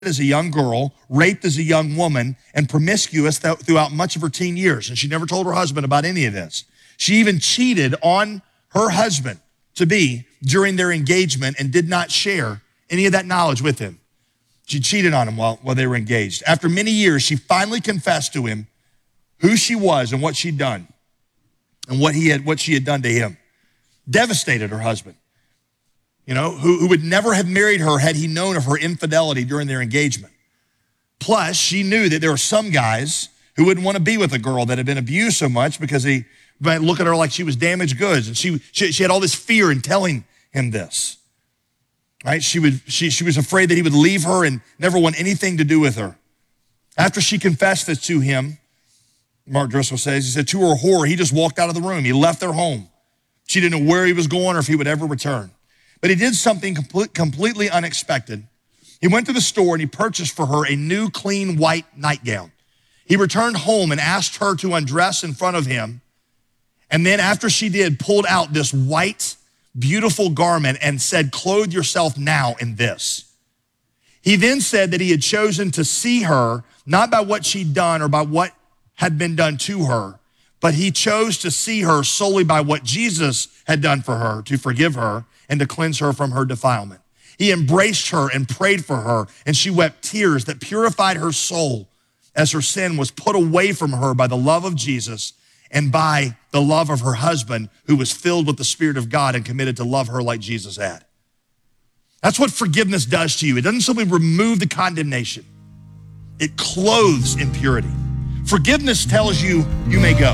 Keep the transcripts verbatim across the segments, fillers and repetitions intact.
as a young girl, raped as a young woman, and promiscuous th- throughout much of her teen years. And she never told her husband about any of this. She even cheated on her husband to be during their engagement and did not share any of that knowledge with him. She cheated on him while, while they were engaged. After many years, she finally confessed to him who she was and what she'd done and what he had, what she had done to him. Devastated her husband, you know, who, who would never have married her had he known of her infidelity during their engagement. Plus, she knew that there were some guys who wouldn't want to be with a girl that had been abused so much because he might look at her like she was damaged goods. And she, she, she had all this fear in telling him this, right? She, would, she, she was afraid that he would leave her and never want anything to do with her. After she confessed this to him, Mark Driscoll says, he said, to her horror, he just walked out of the room. He left their home. She didn't know where he was going or if he would ever return. But he did something complete, completely unexpected. He went to the store and he purchased for her a new clean white nightgown. He returned home and asked her to undress in front of him. And then after she did, pulled out this white, beautiful garment and said, clothe yourself now in this. He then said that he had chosen to see her, not by what she'd done or by what had been done to her, but he chose to see her solely by what Jesus had done for her to forgive her and to cleanse her from her defilement. He embraced her and prayed for her, and she wept tears that purified her soul as her sin was put away from her by the love of Jesus and by the love of her husband, who was filled with the Spirit of God and committed to love her like Jesus had. That's what forgiveness does to you. It doesn't simply remove the condemnation. It clothes in purity. Forgiveness tells you you may go.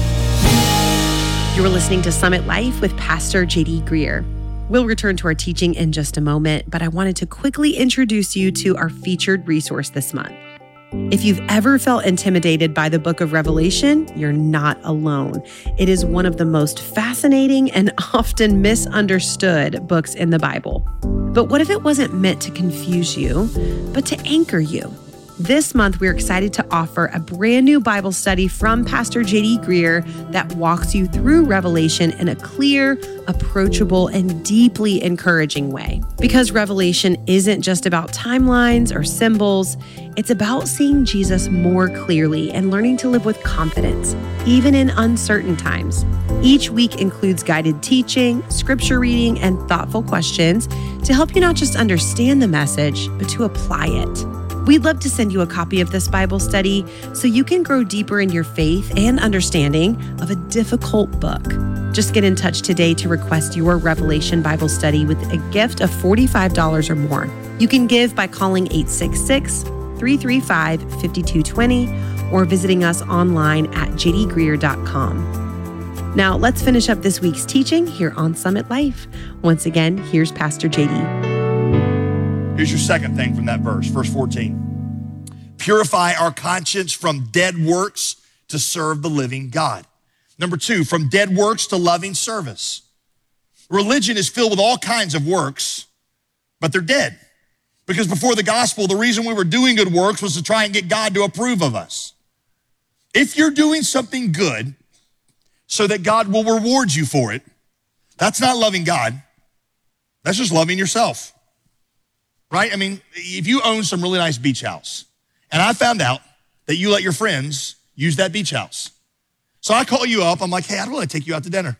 You're listening to Summit Life with Pastor J D Greear. We'll return to our teaching in just a moment, but I wanted to quickly introduce you to our featured resource this month. If you've ever felt intimidated by the book of Revelation, you're not alone. It is one of the most fascinating and often misunderstood books in the Bible. But what if it wasn't meant to confuse you, but to anchor you? This month, we're excited to offer a brand new Bible study from Pastor J D Greear that walks you through Revelation in a clear, approachable, and deeply encouraging way. Because Revelation isn't just about timelines or symbols, it's about seeing Jesus more clearly and learning to live with confidence, even in uncertain times. Each week includes guided teaching, scripture reading, and thoughtful questions to help you not just understand the message, but to apply it. We'd love to send you a copy of this Bible study so you can grow deeper in your faith and understanding of a difficult book. Just get in touch today to request your Revelation Bible study with a gift of forty-five dollars or more. You can give by calling eight six six, three three five, five two two zero or visiting us online at j d greear dot com. Now, let's finish up this week's teaching here on Summit Life. Once again, here's Pastor J D. Here's your second thing from that verse, verse fourteen. Purify our conscience from dead works to serve the living God. Number two, from dead works to loving service. Religion is filled with all kinds of works, but they're dead. Because before the gospel, the reason we were doing good works was to try and get God to approve of us. If you're doing something good so that God will reward you for it, that's not loving God. That's just loving yourself. Right? I mean, if you own some really nice beach house, and I found out that you let your friends use that beach house. So I call you up, I'm like, hey, I'd really take you out to dinner.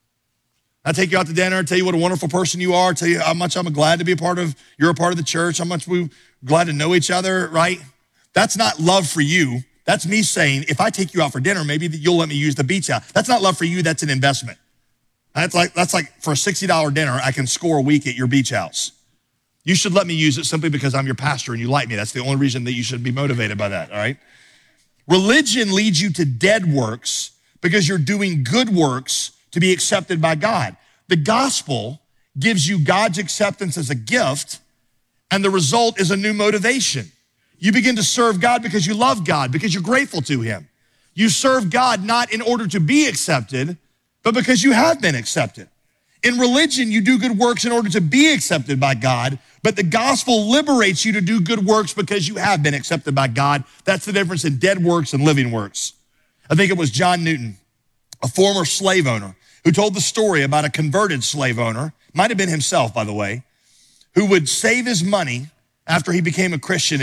I take you out to dinner, tell you what a wonderful person you are, tell you how much I'm glad to be a part of, you're a part of the church, how much we're glad to know each other, right? That's not love for you. That's me saying, if I take you out for dinner, maybe you'll let me use the beach house. That's not love for you, that's an investment. That's like, that's like for a sixty dollars dinner, I can score a week at your beach house. You should let me use it simply because I'm your pastor and you like me. That's the only reason that you should be motivated by that, all right? Religion leads you to dead works because you're doing good works to be accepted by God. The gospel gives you God's acceptance as a gift, and the result is a new motivation. You begin to serve God because you love God, because you're grateful to him. You serve God not in order to be accepted, but because you have been accepted. In religion, you do good works in order to be accepted by God, but the gospel liberates you to do good works because you have been accepted by God. That's the difference in dead works and living works. I think it was John Newton, a former slave owner, who told the story about a converted slave owner, might have been himself, by the way, who would save his money after he became a Christian